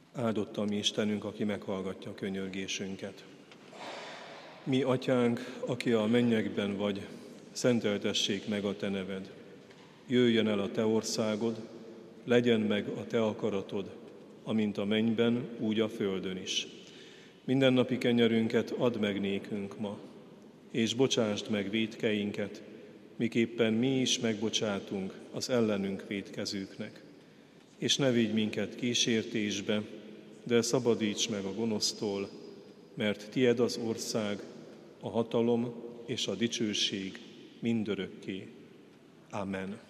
Áldott a mi Istenünk, aki meghallgatja a könyörgésünket. Mi, Atyánk, aki a mennyekben vagy, szenteltessék meg a Te neved. Jöjjön el a Te országod, legyen meg a Te akaratod, amint a mennyben, úgy a földön is. Mindennapi kenyerünket add meg nékünk ma, és bocsásd meg vétkeinket, miképpen mi is megbocsátunk az ellenünk vétkezőknek. És ne vigy minket kísértésbe, de szabadíts meg a gonosztól, mert tied az ország, a hatalom és a dicsőség mindörökké. Amen.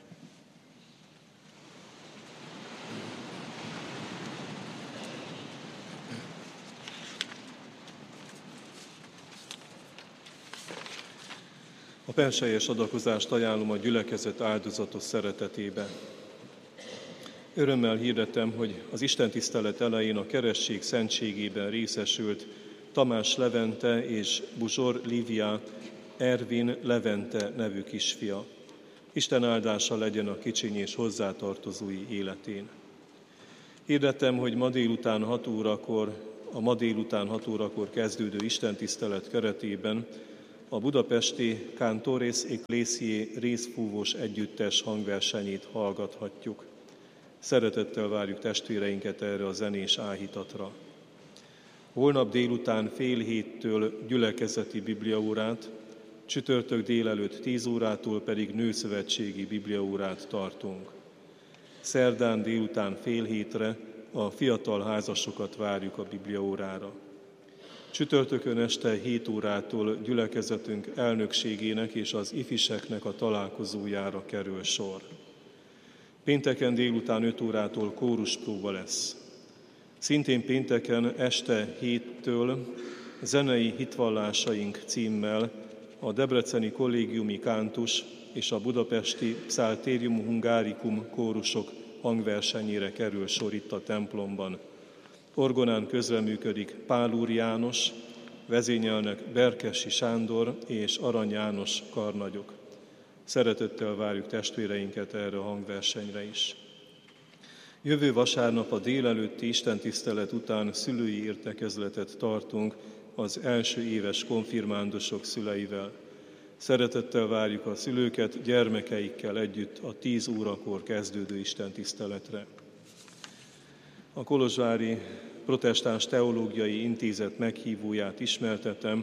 A perselyes adakozást ajánlom a gyülekezet áldozatos szeretetébe. Örömmel hirdetem, hogy az istentisztelet elején a keresztség szentségében részesült Tamás Levente és Buzsor Lívia Ervin Levente nevű kisfia. Isten áldása legyen a kicsiny és hozzátartozói életén. Hirdetem, hogy ma délután 6 órakor kezdődő istentisztelet keretében a budapesti Cantores Ecclesiae részfúvós együttes hangversenyét hallgathatjuk. Szeretettel várjuk testvéreinket erre a zenés áhítatra. Holnap délután 6:30 gyülekezeti bibliaórát, csütörtök délelőtt 10 órától pedig nőszövetségi bibliaórát tartunk. Szerdán délután 6:30 a fiatal házasokat várjuk a bibliaórára. Csütörtökön este 7 órától gyülekezetünk elnökségének és az ifiseknek a találkozójára kerül sor. Pénteken délután 5 órától kóruspróba lesz. Szintén pénteken este 7-től zenei hitvallásaink címmel a debreceni kollégiumi kántus és a budapesti Psalterium Hungarikum kórusok hangversenyére kerül sor itt a templomban. Orgonán közreműködik Pál Úr János, vezényelnek Berkesi Sándor és Arany János karnagyok. Szeretettel várjuk testvéreinket erre a hangversenyre is. Jövő vasárnap a délelőtti istentisztelet után szülői értekezletet tartunk az első éves konfirmándusok szüleivel. Szeretettel várjuk a szülőket gyermekeikkel együtt a 10 órakor kezdődő istentiszteletre. A kolozsvári Protestáns Teológiai Intézet meghívóját ismertetem.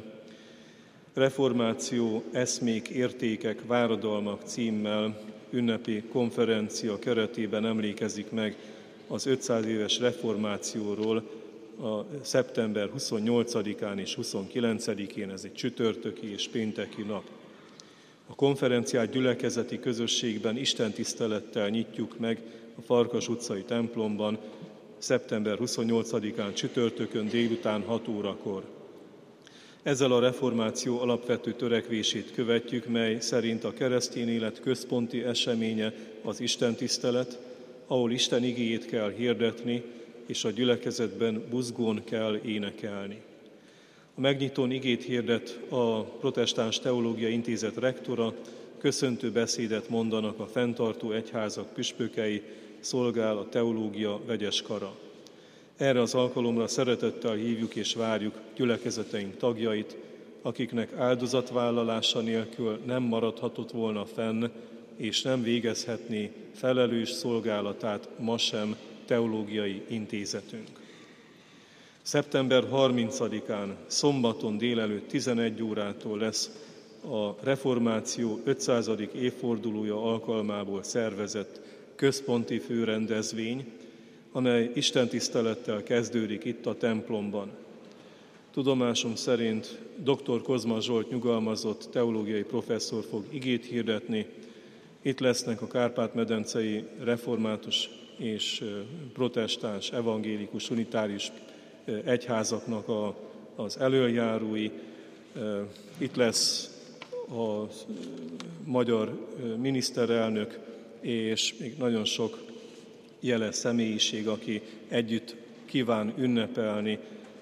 Reformáció, eszmék, értékek, váradalmak címmel ünnepi konferencia keretében emlékezik meg az 500 éves reformációról a szeptember 28-án és 29-én, ez egy csütörtöki és pénteki nap. A konferenciát gyülekezeti közösségben istentisztelettel nyitjuk meg a Farkas utcai templomban, szeptember 28-án csütörtökön délután 6 órakor. Ezzel a reformáció alapvető törekvését követjük, mely szerint a keresztény élet központi eseménye az istentisztelet, ahol Isten igéjét kell hirdetni, és a gyülekezetben buzgón kell énekelni. A megnyitón igét hirdet a Protestáns Teológiai Intézet rektora, köszöntő beszédet mondanak a fenntartó egyházak püspökei, szolgál a teológia vegyes kara. Erre az alkalomra szeretettel hívjuk és várjuk gyülekezeteink tagjait, akiknek áldozatvállalása nélkül nem maradhatott volna fenn, és nem végezhetné felelős szolgálatát ma sem teológiai intézetünk. Szeptember 30-án, szombaton délelőtt 11 órától lesz a reformáció 500. évfordulója alkalmából szervezett központi főrendezvény, amely istentisztelettel kezdődik itt a templomban. Tudomásom szerint dr. Kozma Zsolt nyugalmazott teológiai professzor fog igét hirdetni. Itt lesznek a kárpát-medencei református és protestáns, evangélikus, unitárius egyházaknak az elöljárói. Itt lesz a magyar miniszterelnök, és még nagyon sok jeles személyiség, aki együtt kíván ünnepelni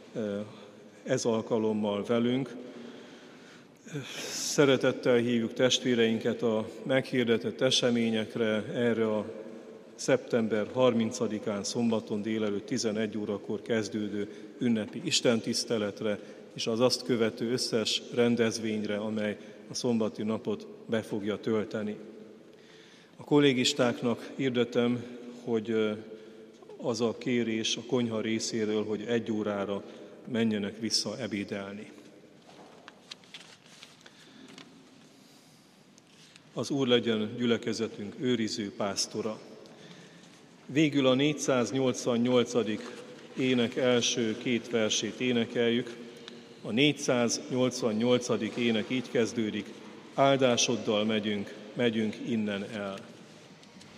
ez alkalommal velünk. Szeretettel hívjuk testvéreinket a meghirdetett eseményekre, erre a szeptember 30-án szombaton délelőtt 11 órakor kezdődő ünnepi istentiszteletre és az azt követő összes rendezvényre, amely a szombati napot be fogja tölteni. A kollégistáknak hirdetem, hogy az a kérés a konyha részéről, hogy 1 órára menjenek vissza ebédelni. Az Úr legyen gyülekezetünk őriző pásztora. Végül a 488. ének első 2 versét énekeljük. A 488. ének így kezdődik: áldásoddal megyünk innen el.